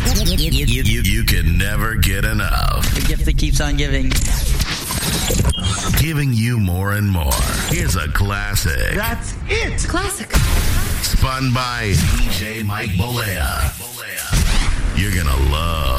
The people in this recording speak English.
You can never get enough. The gift that keeps on giving. Giving you more and more. Here's a classic. That's it. Classic. Spun by DJ Mike Bolea. You're gonna love.